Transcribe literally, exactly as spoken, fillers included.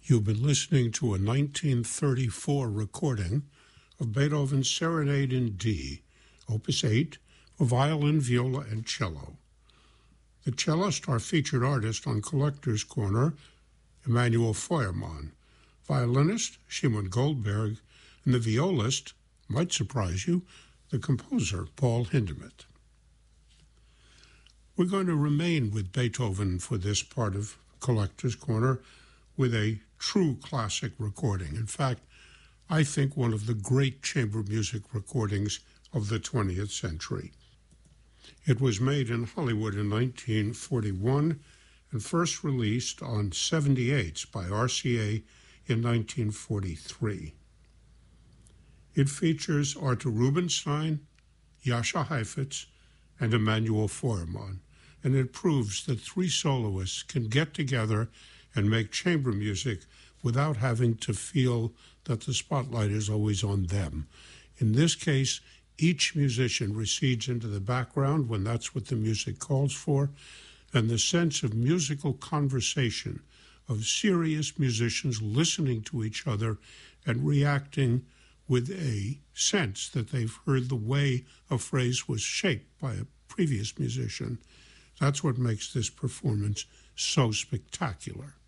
You've been listening to a nineteen thirty-four recording of Beethoven's Serenade in D, Opus eight, for violin, viola, and cello. The cellist, our featured artist on Collector's Corner, Emanuel Feuermann, violinist, Shimon Goldberg, and the violist, might surprise you, the composer, Paul Hindemith. We're going to remain with Beethoven for this part of Collector's Corner with a true classic recording. In fact, I think one of the great chamber music recordings of the twentieth century. It was made in Hollywood in nineteen forty-one and first released on seventy-eights by R C A in nineteen forty-three. It features Artur Rubinstein, Jascha Heifetz, and Emanuel Feuermann, and it proves that three soloists can get together and make chamber music without having to feel that the spotlight is always on them. In this case, each musician recedes into the background when that's what the music calls for, and the sense of musical conversation, of serious musicians listening to each other and reacting with a sense that they've heard the way a phrase was shaped by a previous musician. That's what makes this performance so spectacular.